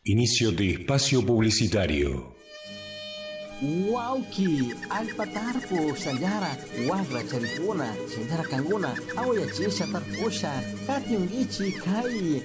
Inicio de espacio publicitario. Wauki, alpatarpo, sayara, wagra charipuna, señora kanguna, aoya chisha tarpusha, katiungichi kai,